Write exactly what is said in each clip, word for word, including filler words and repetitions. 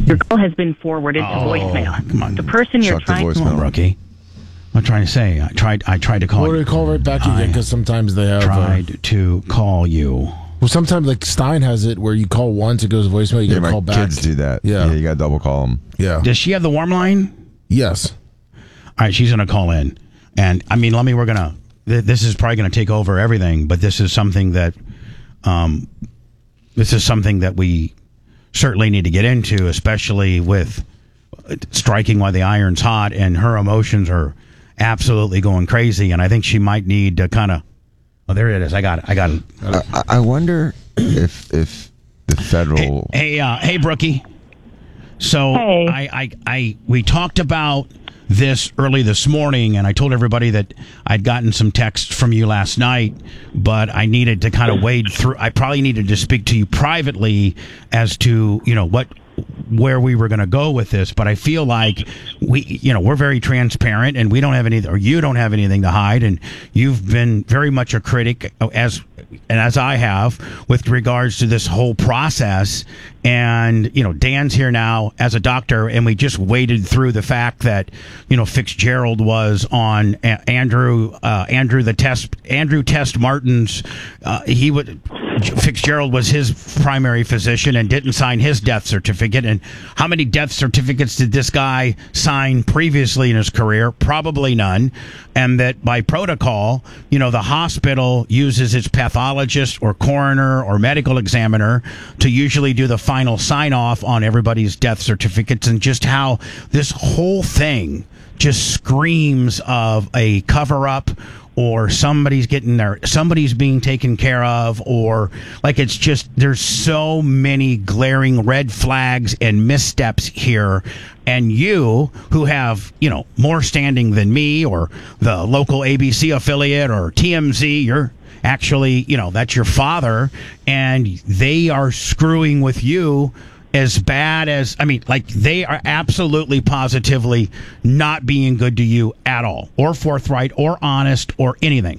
Your call has been forwarded to Oh, voicemail. come on. The person you're Chuck the trying to... voicemail. Rookie. I'm trying to say, I tried I tried to call Or you. they call right back again I because sometimes they have. Uh, tried to call you. well, sometimes like Stein has it where you call once, it goes to voicemail. You Yeah, got to my call back. kids do that. Yeah. Yeah, you got to double call them. Yeah. Does she have the warm line? Yes. All right, she's going to call in. And, I mean, let me, we're going to, th- this is probably going to take over everything, but this is something that, um, this is something that we certainly need to get into, especially with striking while the iron's hot, and her emotions are absolutely going crazy. And I think she might need to kind of, oh, there it is. I got it. I got it. I, I wonder if if the federal. Hey, hey, uh, hey, Brookie. So Hey. I, I, I, we talked about this early this morning, and I told everybody that I'd gotten some text from you last night, but I needed to kind of wade through. I probably needed to speak to you privately as to, you know, what, where we were going to go with this. But I feel like we, you know, we're very transparent, and we don't have any, or you don't have anything to hide, and you've been very much a critic, as and as I have, with regards to this whole process. And, you know, Dan's here now as a doctor, and we just waded through the fact that, you know, Fitzgerald was on A- Andrew, uh, Andrew the Test, Andrew Test Martin's, uh, he would, Fitzgerald was his primary physician and didn't sign his death certificate. And how many death certificates did this guy sign previously in his career? Probably none. And that by protocol, you know, the hospital uses its pathologist or coroner or medical examiner to usually do the final sign off on everybody's death certificates, and just how this whole thing just screams of a cover up, or somebody's getting their, somebody's being taken care of, or like, it's just, there's so many glaring red flags and missteps here. And you, who have, you know, more standing than me or the local A B C affiliate or T M Z, you're actually, you know, that's your father, and they are screwing with you as bad as, I mean, like, they are absolutely positively not being good to you at all, or forthright, or honest, or anything.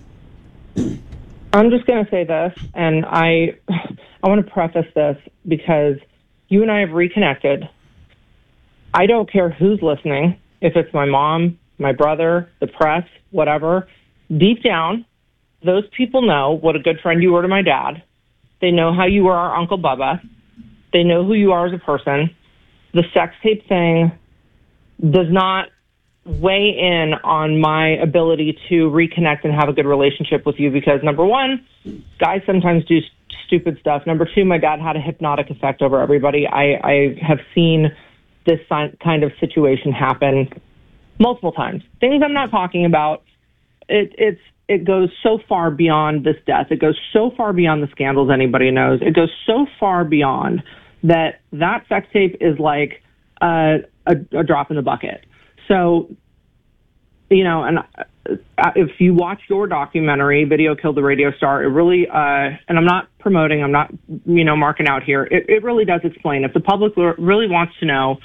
I'm just going to say this, and I I want to preface this because you and I have reconnected. I don't care who's listening, if it's my mom, my brother, the press, whatever. Deep down, those people know what a good friend you were to my dad. They know how you were our Uncle Bubba. They know who you are as a person. The sex tape thing does not weigh in on my ability to reconnect and have a good relationship with you because, number one, guys sometimes do st- stupid stuff. Number two, my dad had a hypnotic effect over everybody. I, I have seen this kind of situation happen multiple times. Things I'm not talking about. It, it's it goes so far beyond this death. It goes so far beyond the scandals anybody knows. It goes so far beyond that that sex tape is like a, a, a drop in the bucket. So, you know, and uh, if you watch your documentary, Video Killed the Radio Star, it really, uh, and I'm not promoting, I'm not, you know, marking out here. It, it really does explain. If the public really wants to know,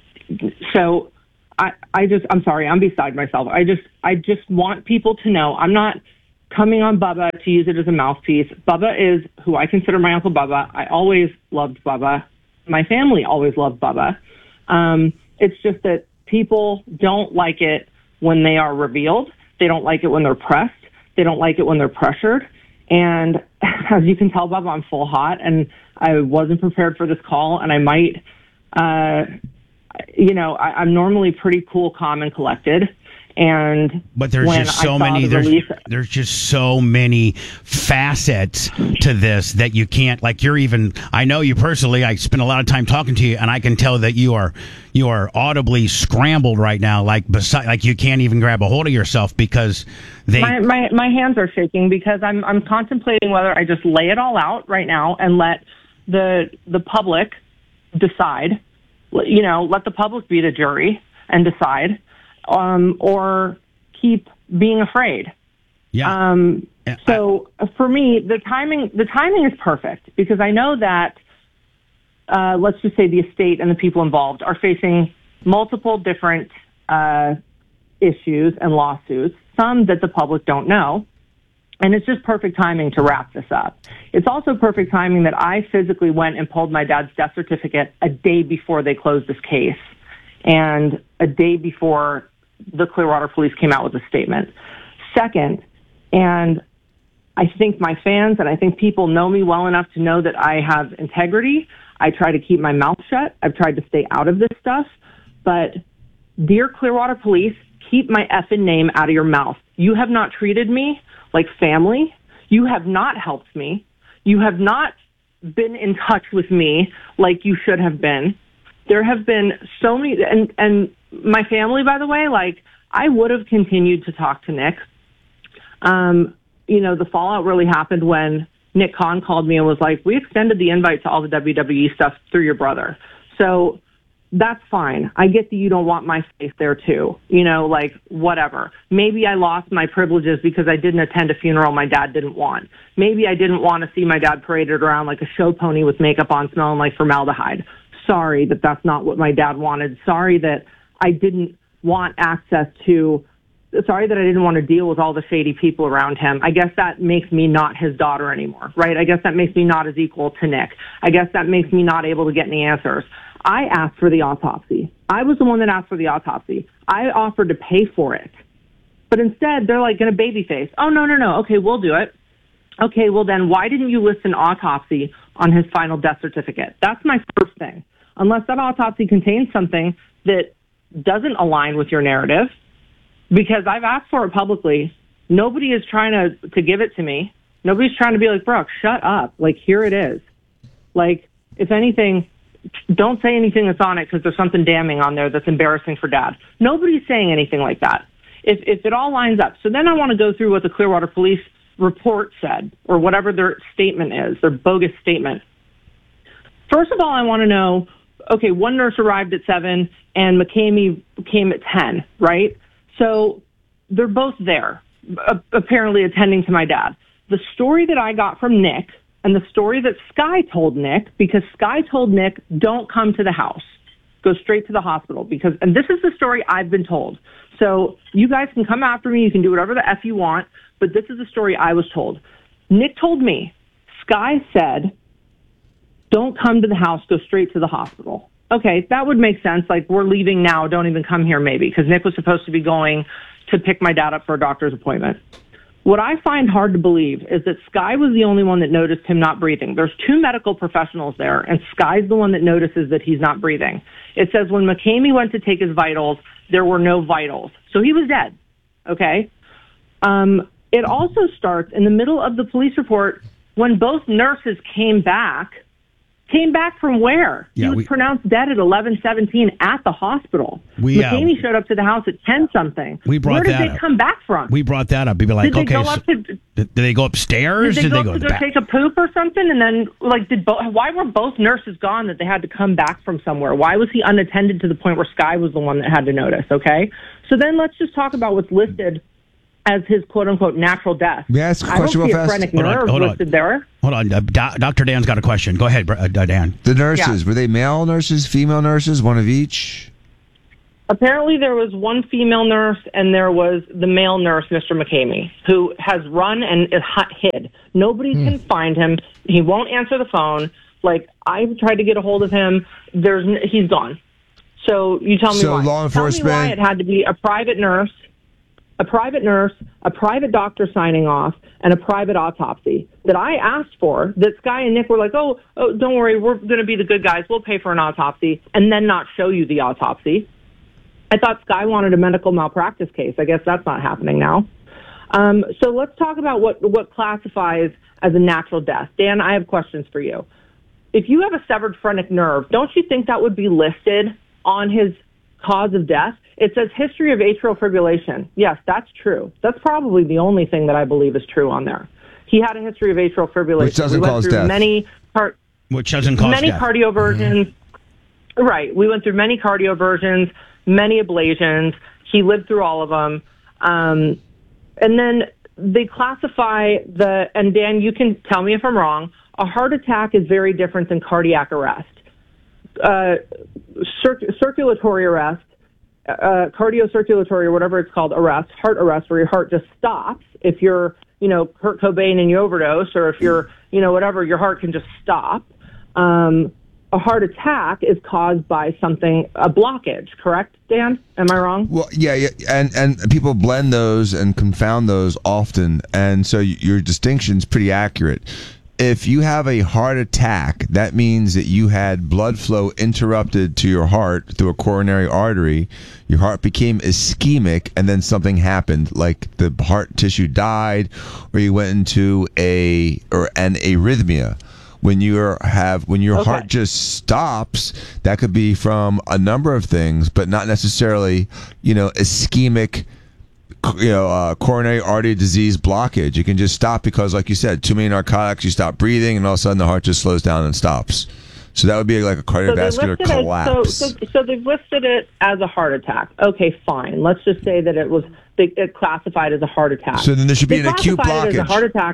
so I, I just, I'm sorry, I'm beside myself. I just, I just want people to know I'm not coming on Bubba to use it as a mouthpiece. Bubba is who I consider my Uncle Bubba. I always loved Bubba. My family always loved Bubba. Um, it's just that people don't like it when they are revealed. They don't like it when they're pressed. They don't like it when they're pressured. And as you can tell, Bubba, I'm full hot, and I wasn't prepared for this call, and I might, uh, you know, I, I'm normally pretty cool, calm, and collected. And but there's when just so I saw many the there's release, there's just so many facets to this that you can't, like, you're even, I know you personally, I spend a lot of time talking to you, and I can tell that you are you are audibly scrambled right now, like beside, like you can't even grab a hold of yourself because they my, my my hands are shaking because I'm I'm contemplating whether I just lay it all out right now and let the the public decide, you know, let the public be the jury and decide. Um, or keep being afraid. Yeah. Um, so for me, the timing the timing is perfect because I know that uh, let's just say the estate and the people involved are facing multiple different uh, issues and lawsuits, some that the public don't know. And it's just perfect timing to wrap this up. It's also perfect timing that I physically went and pulled my dad's death certificate a day before they closed this case and a day before the Clearwater Police came out with a statement. Second, and I think my fans and I think people know me well enough to know that I have integrity. I try to keep my mouth shut. I've tried to stay out of this stuff. But dear Clearwater Police, keep my effing name out of your mouth. You have not treated me like family. You have not helped me. You have not been in touch with me like you should have been. There have been so many, and, and my family, by the way, like, I would have continued to talk to Nick. Um, you know, the fallout really happened when Nick Khan called me and was like, we extended the invite to all the W W E stuff through your brother. So that's fine. I get that you don't want my face there too. You know, like, whatever. Maybe I lost my privileges because I didn't attend a funeral my dad didn't want. Maybe I didn't want to see my dad paraded around like a show pony with makeup on smelling like formaldehyde. Sorry that that's not what my dad wanted. Sorry that I didn't want access to, sorry that I didn't want to deal with all the shady people around him. I guess that makes me not his daughter anymore, right? I guess that makes me not as equal to Nick. I guess that makes me not able to get any answers. I asked for the autopsy. I was the one that asked for the autopsy. I offered to pay for it. But instead, they're like going to babyface. Oh, no, no, no. Okay, we'll do it. Okay, well then, why didn't you list an autopsy on his final death certificate? That's my first thing. Unless that autopsy contains something that doesn't align with your narrative, because I've asked for it publicly. Nobody is trying to, to give it to me. Nobody's trying to be like, Brooke, shut up. Like, here it is. Like, if anything, don't say anything that's on it because there's something damning on there that's embarrassing for Dad. Nobody's saying anything like that. If, if it all lines up. So then I want to go through what the Clearwater Police report said, or whatever their statement is, their bogus statement. First of all, I want to know, okay, one nurse arrived at seven and McCamey came at ten, right? So they're both there, apparently attending to my dad. The story that I got from Nick and the story that Sky told Nick, because Sky told Nick, don't come to the house, go straight to the hospital, because, and this is the story I've been told. So you guys can come after me, you can do whatever the F you want, but this is the story I was told. Nick told me, Sky said, don't come to the house, go straight to the hospital. Okay, that would make sense. Like, we're leaving now, don't even come here maybe, because Nick was supposed to be going to pick my dad up for a doctor's appointment. What I find hard to believe is that Sky was the only one that noticed him not breathing. There's two medical professionals there, and Sky's the one that notices that he's not breathing. It says when McCamey went to take his vitals, there were no vitals. So he was dead, okay? Um, it also starts in the middle of the police report when both nurses came back. Came back from where? Yeah, he was we, pronounced dead at eleven seventeen at the hospital. We, McCamey uh, showed up to the house at ten something. We brought Where did that they up. come back from? We brought that up. People like, did they okay, go so, up to, did, did they go upstairs? Did they did go, they go to to go take a poop or something? And then, like, did bo- why were both nurses gone that they had to come back from somewhere? Why was he unattended to the point where Sky was the one that had to notice? Okay, so then let's just talk about what's listed as his quote-unquote natural death. May I ask a I question don't see real a fast? phrenic Hold on, nerve hold on. listed there. Hold on. Uh, Do- Doctor Dan's got a question. Go ahead, uh, Dan. The nurses, Yeah. were they male nurses, female nurses, one of each? Apparently there was one female nurse and there was the male nurse, Mister McCamey, who has run and is hid. Nobody Hmm. can find him. He won't answer the phone. Like, I've tried to get a hold of him. There's n- he's gone. So you tell me So why. law enforcement- Tell me why it had to be a private nurse, a private nurse, a private doctor signing off, and a private autopsy that I asked for, that Sky and Nick were like, oh, oh don't worry, we're going to be the good guys. We'll pay for an autopsy, and then not show you the autopsy. I thought Sky wanted a medical malpractice case. I guess that's not happening now. Um, so let's talk about what, what classifies as a natural death. Dan, I have questions for you. If you have a severed phrenic nerve, don't you think that would be listed on his cause of death? It says history of atrial fibrillation. Yes, that's true. That's probably the only thing that I believe is true on there. He had a history of atrial fibrillation. Which doesn't we went cause through death. Many car- Which doesn't cause many death. cardioversions. Mm-hmm. Right. We went through many cardioversions, many ablations. He lived through all of them. Um, and then they classify the, and Dan, you can tell me if I'm wrong, a heart attack is very different than cardiac arrest. Uh, cir- circulatory arrest, uh, cardiocirculatory or whatever it's called, arrest, heart arrest, where your heart just stops if you're you know, Kurt Cobain and you overdose, or if you're, you know, whatever, your heart can just stop. Um, a heart attack is caused by something, a blockage, correct, Dan? Am I wrong? Well, yeah, yeah, and and people blend those and confound those often, and so your distinction's pretty accurate. If you have a heart attack, that means that you had blood flow interrupted to your heart through a coronary artery. Your heart became ischemic, and then something happened, like the heart tissue died, or you went into a or an arrhythmia. When you are, have when your Okay. heart just stops, that could be from a number of things, but not necessarily, you know, ischemic, you know, uh, coronary artery disease blockage. It can just stop because, like you said, too many narcotics, you stop breathing, and all of a sudden the heart just slows down and stops. So that would be like a cardiovascular so they collapse. It, so, so, so they've listed it as a heart attack. Okay, fine. Let's just say that it was they, it classified as a heart attack. So then there should be They an acute classified it as a blockage. heart attack.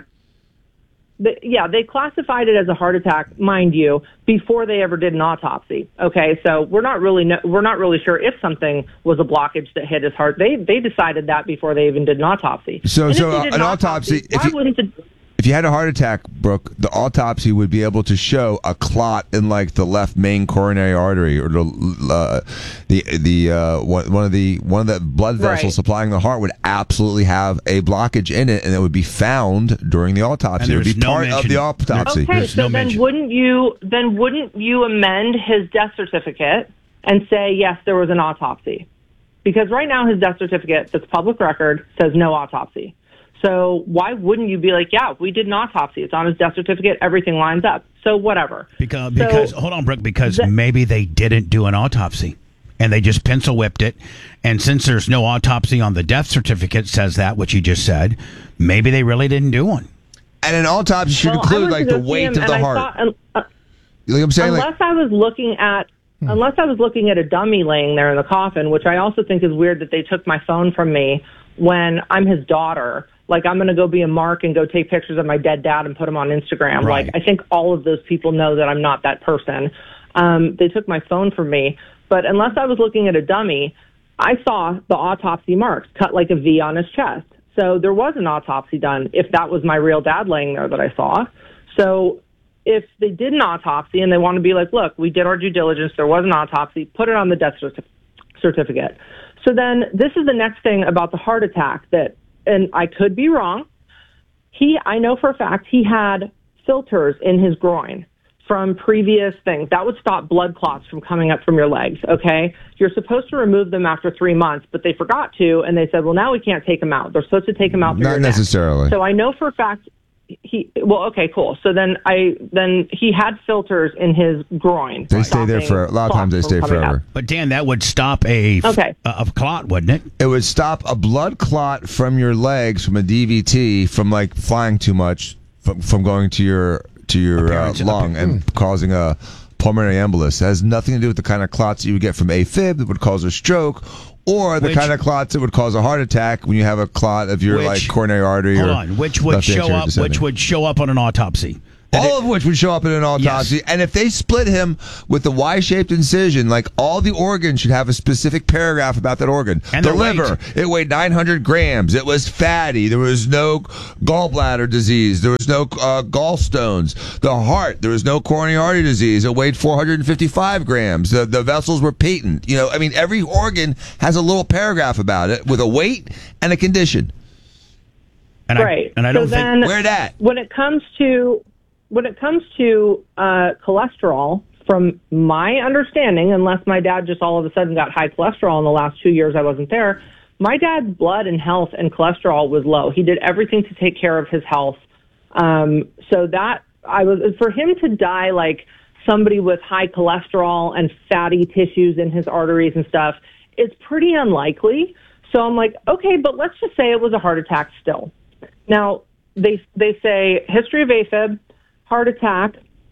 The, yeah, they classified it as a heart attack, mind you, before they ever did an autopsy. Okay, so we're not really no, we're not really sure if something was a blockage that hit his heart. They they decided that before they even did an autopsy. So- And if so, they uh, did an autopsy- if Why you- wouldn't the If you had a heart attack, Brooke, the autopsy would be able to show a clot in like the left main coronary artery, or the uh, the the uh, one one of the one of the blood vessels Right. supplying the heart would absolutely have a blockage in it, and it would be found during the autopsy. And It would be there's no part of mention- the autopsy. Okay, There's so no then mention. wouldn't you then wouldn't you amend his death certificate and say yes, there was an autopsy? Because right now his death certificate, that's public record, says no autopsy. So why wouldn't you be like, yeah, we did an autopsy. It's on his death certificate. Everything lines up. So whatever. Because, So- because hold on, Brooke, because The- maybe they didn't do an autopsy and they just pencil whipped it. And since there's no autopsy on the death certificate says that, which you just said, maybe they really didn't do one. And an autopsy should Well, I include went like to the go see weight him, of and the I heart. saw- uh, uh, You know what I'm saying? unless Like, I was looking at unless I was looking at a dummy laying there in the coffin, which I also think is weird that they took my phone from me when I'm his daughter. Like, I'm going to go be a mark and go take pictures of my dead dad and put them on Instagram. Right. Like, I think all of those people know that I'm not that person. Um, they took my phone from me. But unless I was looking at a dummy, I saw the autopsy marks cut like a V on his chest. So there was an autopsy done if that was my real dad laying there that I saw. So if they did an autopsy and they want to be like, look, we did our due diligence, there was an autopsy, put it on the death certi- certificate. So then this is the next thing about the heart attack that, and I could be wrong. He, I know for a fact, he had filters in his groin from previous things. That would stop blood clots from coming up from your legs, okay? You're supposed to remove them after three months, but they forgot to, and they said, well, now we can't take them out. They're supposed to take them out through not your neck. necessarily. So I know for a fact he, well, okay, cool. So then I, then he had filters in his groin. They stay there stopping for a lot of times. They clots stay from coming forever. up. But Dan, that would stop a, Okay. a, a clot, wouldn't it? It would stop a blood clot from your legs from a D V T from like flying too much from, from going to your to your uh, Appearance- lung and causing a pulmonary embolus. It has nothing to do with the kind of clots you would get from AFib that would cause a stroke, or the Which- kind of clots that would cause a heart attack when you have a clot of your Which- like coronary artery. Hold or on, which would left show anterior up, descending. which would show up on an autopsy. That All it- of which would show up in an autopsy. Yes. And if they split him with the Y-shaped incision, like all the organs should have a specific paragraph about that organ. And the their weight. liver, it weighed nine hundred grams. It was fatty. There was no gallbladder disease. There was no uh, gallstones. The heart, there was no coronary artery disease. It weighed four hundred fifty-five grams. The, the vessels were patent. You know, I mean, every organ has a little paragraph about it with a weight and a condition. And Right. I, and I So don't then- think Where that? When it comes to when it comes to uh, cholesterol, from my understanding, unless my dad just all of a sudden got high cholesterol in the last two years I wasn't there, my dad's blood and health and cholesterol was low. He did everything to take care of his health. Um, so that I was for him to die like somebody with high cholesterol and fatty tissues in his arteries and stuff, it's pretty unlikely. So I'm like, okay, but let's just say it was a heart attack still. Now, they they say history of AFib, heart attack.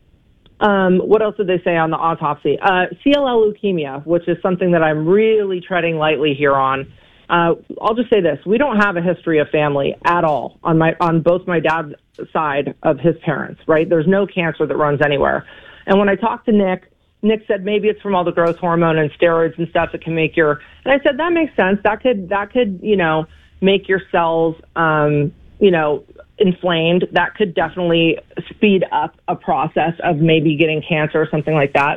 Um, what else did they say on the autopsy? Uh, C L L leukemia, which is something that I'm really treading lightly here on. Uh, I'll just say this: we don't have a history of family at all on my on both my dad's side of his parents. Right? There's no cancer that runs anywhere. And when I talked to Nick, Nick said maybe it's from all the growth hormone and steroids and stuff that can make your. And I said that makes sense. That could that could you know make your cells um, you know inflamed, that could definitely speed up a process of maybe getting cancer or something like that.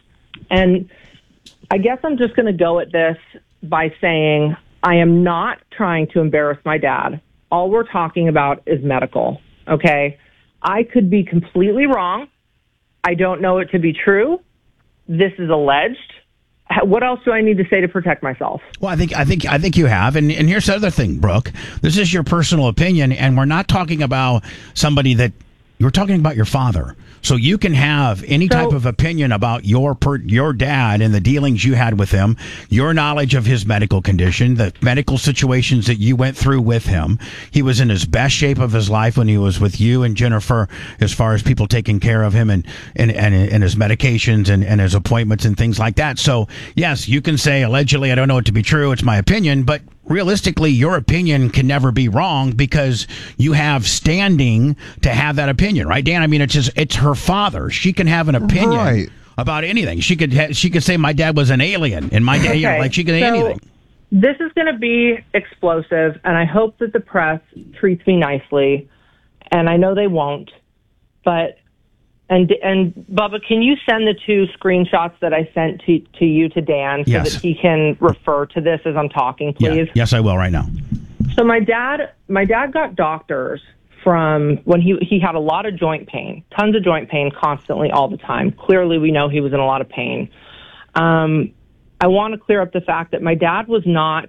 And I guess I'm just going to go at this by saying I am not trying to embarrass my dad. All we're talking about is medical, okay? I could be completely wrong. I don't know it to be true. This is alleged. What else do I need to say to protect myself? Well, I think I think I think you have, and and here's the other thing, Brooke. This is your personal opinion, and we're not talking about somebody that you're talking about your father. So you can have any So- type of opinion about your per, your dad and the dealings you had with him, your knowledge of his medical condition, the medical situations that you went through with him. He was in his best shape of his life when he was with you and Jennifer, as far as people taking care of him and and, and, and his medications and, and his appointments and things like that. So, yes, you can say, allegedly, I don't know it to be true, it's my opinion, but realistically, your opinion can never be wrong because you have standing to have that opinion, right, Dan? I mean, it's just, it's her father. She can have an opinion Right. about anything. She could ha- she could say my dad was an alien, and my dad, you know, Okay, like she could say so anything. This is going to be explosive, and I hope that the press treats me nicely, and I know they won't. But and and Bubba, can you send the two screenshots that I sent to to you to Dan so Yes. that he can refer to this as I'm talking, please? Yeah. Yes, I will right now. So my dad, my dad got doctors from when he he had a lot of joint pain, tons of joint pain, constantly, all the time. Clearly, we know he was in a lot of pain. Um, I want to clear up the fact that my dad was not,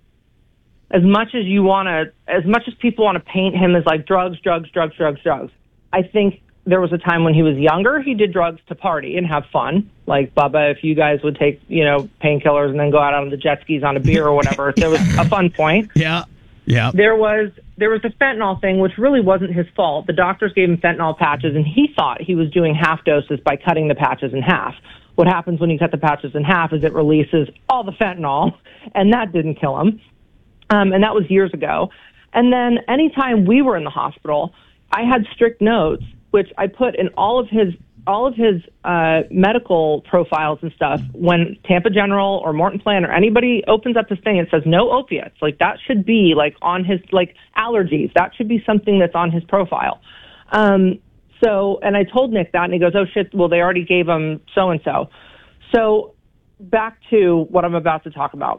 as much as you want to, as much as people want to paint him as like drugs, drugs, drugs, drugs, drugs. I think there was a time when he was younger, he did drugs to party and have fun. Like, Bubba, if you guys would take, you know, painkillers and then go out on the jet skis on a beer or whatever, there was a fun point. Yeah. Yeah. There was there was the fentanyl thing, which really wasn't his fault. The doctors gave him fentanyl patches, and he thought he was doing half doses by cutting the patches in half. What happens when you cut the patches in half is it releases all the fentanyl, and that didn't kill him. Um, and that was years ago. And then anytime we were in the hospital, I had strict notes, which I put in all of his all of his uh, medical profiles and stuff. When Tampa General or Morton Plan or anybody opens up this thing and says no opiates, like that should be like on his, like allergies, that should be something that's on his profile. Um, so, and I told Nick that, and he goes, oh shit, well, they already gave him so-and-so. So back to what I'm about to talk about.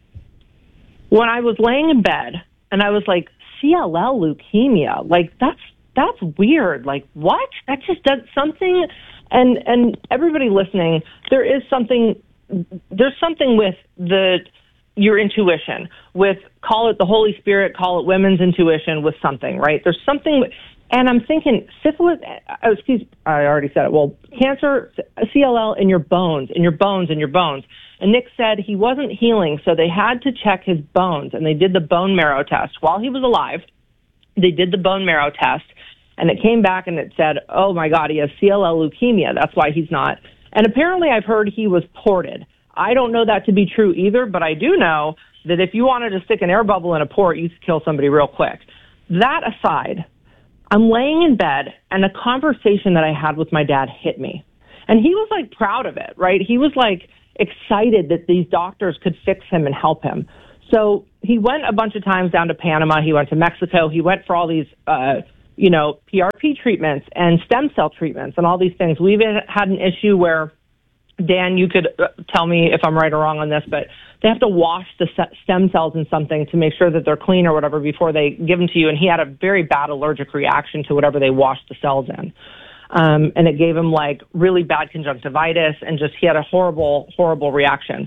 When I was laying in bed and I was like, C L L leukemia, like that's, that's weird. Like, what? That just does something. And, and everybody listening, there is something, there's something with the, your intuition, with, call it the Holy Spirit, call it women's intuition, with something, right? There's something, and I'm thinking syphilis, oh, excuse, I already said it. Well, cancer, C L L in your bones, in your bones, in your bones. And Nick said he wasn't healing, so they had to check his bones, and they did the bone marrow test while he was alive. They did the bone marrow test, and it came back and it said, oh my God, he has C L L leukemia. That's why he's not. And apparently I've heard he was ported. I don't know that to be true either, but I do know that if you wanted to stick an air bubble in a port, you could kill somebody real quick. That aside, I'm laying in bed, and a conversation that I had with my dad hit me. And he was like proud of it, right? He was like excited that these doctors could fix him and help him. So he went a bunch of times down to Panama. He went to Mexico. He went for all these, uh, you know, P R P treatments and stem cell treatments and all these things. We've had an issue where, Dan, you could tell me if I'm right or wrong on this, but they have to wash the stem cells in something to make sure that they're clean or whatever before they give them to you. And he had a very bad allergic reaction to whatever they washed the cells in. Um, and it gave him like really bad conjunctivitis, and just, he had a horrible, horrible reaction.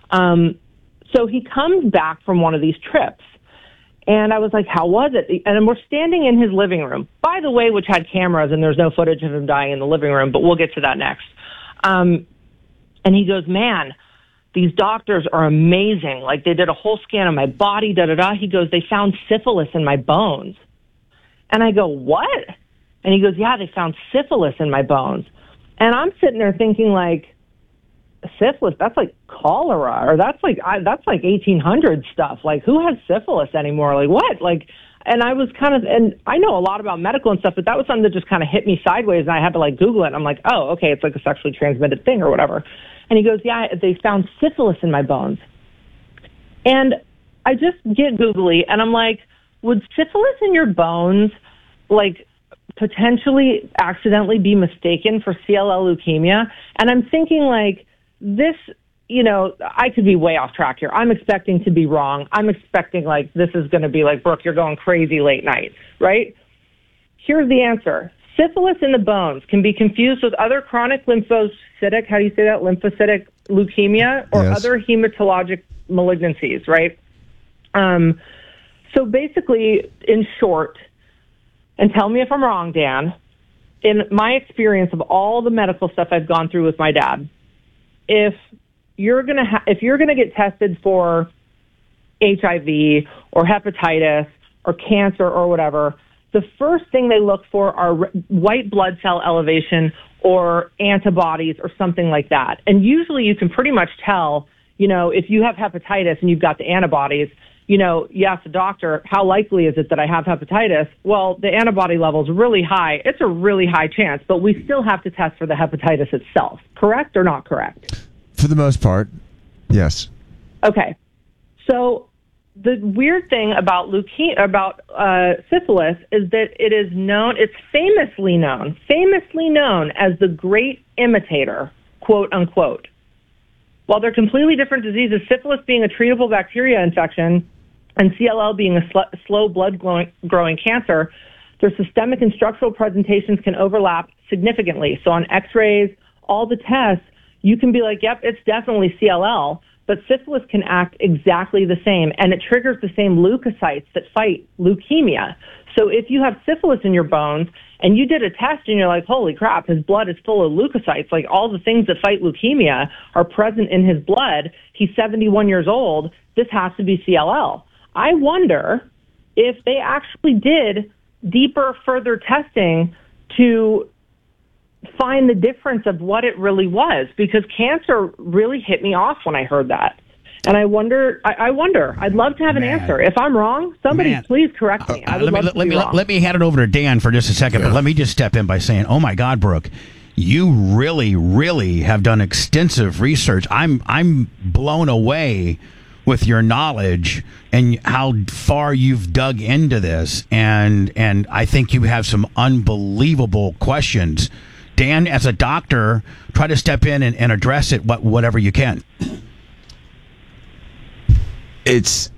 Um, so he comes back from one of these trips, and I was like, how was it? And we're standing in his living room, by the way, which had cameras, and there's no footage of him dying in the living room, but we'll get to that next. Um, and he goes, man, these doctors are amazing. Like, they did a whole scan of my body, da, da, da. He goes, they found syphilis in my bones. And I go, what? And he goes, yeah, they found syphilis in my bones. And I'm sitting there thinking, like, syphilis, that's like cholera, or that's like, I, that's like eighteen hundred stuff. Like, who has syphilis anymore? Like, what? Like, and I was kind of, and I know a lot about medical and stuff, but that was something that just kind of hit me sideways, and I had to like Google it. And I'm like, oh, okay, it's like a sexually transmitted thing or whatever. And he goes, yeah, they found syphilis in my bones. And I just get googly, and I'm like, would syphilis in your bones like potentially accidentally be mistaken for C L L leukemia. And I'm thinking like this, you know, I could be way off track here. I'm expecting to be wrong. I'm expecting like this is going to be like, Brooke, you're going crazy late night, right? Here's the answer. Syphilis in the bones can be confused with other chronic lymphocytic, how do you say that? Lymphocytic leukemia or Yes. other hematologic malignancies, right? Um, so basically, in short, and tell me if I'm wrong, Dan, in my experience of all the medical stuff I've gone through with my dad, if you're gonna ha- if you're gonna get tested for H I V or hepatitis or cancer or whatever, the first thing they look for are re- white blood cell elevation or antibodies or something like that. And usually you can pretty much tell, you know, if you have hepatitis and you've got the antibodies, you know, you ask the doctor, how likely is it that I have hepatitis? Well, the antibody level is really high. It's a really high chance, but we still have to test for the hepatitis itself. Correct or not correct? For the most part, yes. Okay. So the weird thing about leukemia, about uh, syphilis is that it is known, it's famously known, famously known as the great imitator, quote unquote. While they're completely different diseases, syphilis being a treatable bacteria infection and C L L being a sl- slow blood-growing cancer, their systemic and structural presentations can overlap significantly. So on x-rays, all the tests, you can be like, yep, it's definitely C L L, but syphilis can act exactly the same, and it triggers the same leukocytes that fight leukemia. So if you have syphilis in your bones and you did a test and you're like, holy crap, his blood is full of leukocytes, like all the things that fight leukemia are present in his blood, he's seventy-one years old, this has to be C L L. I wonder if they actually did deeper, further testing to find the difference of what it really was, because cancer really hit me off when I heard that. And I wonder, I, I wonder, I'd love to have an Man. answer. If I'm wrong, somebody Man. please correct me. I Uh, would let me love let, to let be me wrong. let, let me hand it over to Dan for just a second, but let me just step in by saying, oh my God, Brooke, you really, really have done extensive research. I'm I'm blown away with your knowledge and how far you've dug into this, and and I think you have some unbelievable questions. Dan, as a doctor, try to step in and, and address it what, whatever you can. It's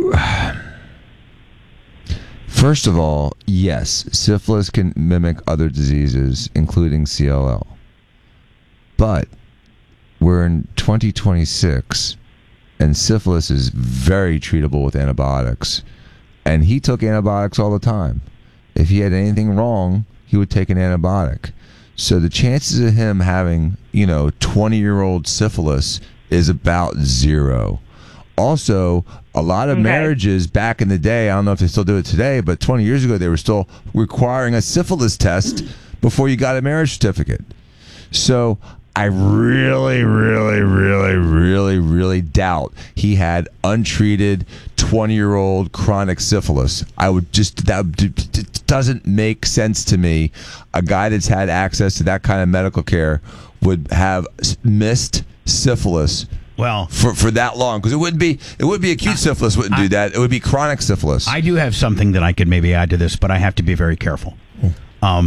first of all, yes, syphilis can mimic other diseases, including C L L. But we're in twenty twenty-six, and syphilis is very treatable with antibiotics. And he took antibiotics all the time. If he had anything wrong, he would take an antibiotic. So the chances of him having, you know, twenty-year-old syphilis is about zero. Also, a lot of Okay. marriages back in the day, I don't know if they still do it today, but twenty years ago, they were still requiring a syphilis test before you got a marriage certificate. So I really, really, really, really, really doubt he had untreated twenty-year-old chronic syphilis. I would just, that d- d- doesn't make sense to me. A guy that's had access to that kind of medical care would have s- missed syphilis Well, for for that long, because it wouldn't be it would be acute syphilis wouldn't do that. It would be chronic syphilis. I do have something that I could maybe add to this, but I have to be very careful.